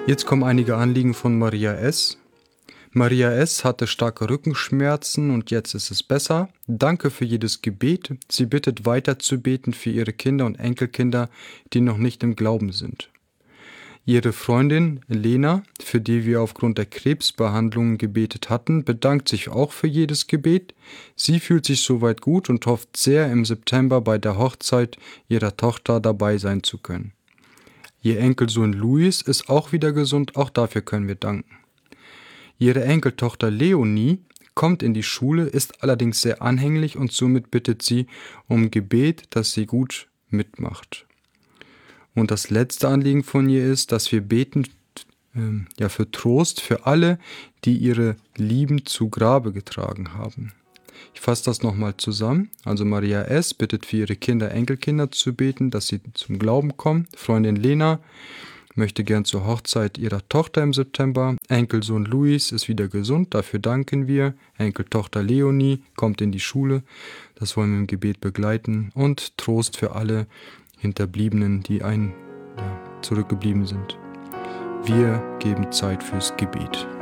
Jetzt kommen einige Anliegen von Maria S. Maria S. hatte starke Rückenschmerzen und jetzt ist es besser. Danke für jedes Gebet. Sie bittet weiter zu beten für ihre Kinder und Enkelkinder, die noch nicht im Glauben sind. Ihre Freundin Lena, für die wir aufgrund der Krebsbehandlung gebetet hatten, bedankt sich auch für jedes Gebet. Sie fühlt sich soweit gut und hofft sehr, im September bei der Hochzeit ihrer Tochter dabei sein zu können. Ihr Enkelsohn Luis ist auch wieder gesund, auch dafür können wir danken. Ihre Enkeltochter Leonie kommt in die Schule, ist allerdings sehr anhänglich und somit bittet sie um Gebet, dass sie gut mitmacht. Und das letzte Anliegen von ihr ist, dass wir beten für Trost für alle, die ihre Lieben zu Grabe getragen haben. Ich fasse das nochmal zusammen. Also Maria S. bittet für ihre Kinder, Enkelkinder zu beten, dass sie zum Glauben kommen. Freundin Lena möchte gern zur Hochzeit ihrer Tochter im September. Enkelsohn Luis ist wieder gesund, dafür danken wir. Enkeltochter Leonie kommt in die Schule, das wollen wir im Gebet begleiten. Und Trost für alle Hinterbliebenen, die zurückgeblieben sind. Wir geben Zeit fürs Gebet.